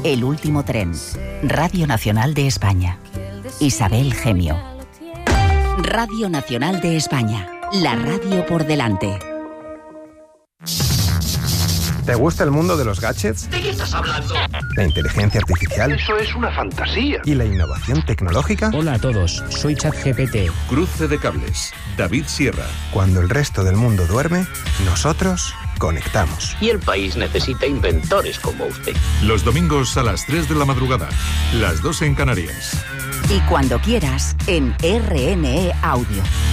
El último tren. Radio Nacional de España. Isabel Gemio. Radio Nacional de España. La radio por delante. ¿Te gusta el mundo de los gadgets? ¿De qué estás hablando? ¿La inteligencia artificial? Eso es una fantasía. ¿Y la innovación tecnológica? Hola a todos, soy ChatGPT. Cruce de cables. David Sierra. Cuando el resto del mundo duerme, nosotros conectamos. Y el país necesita inventores como usted. Los domingos a las 3 de la madrugada, las 2 en Canarias. Y cuando quieras, en RNE Audio.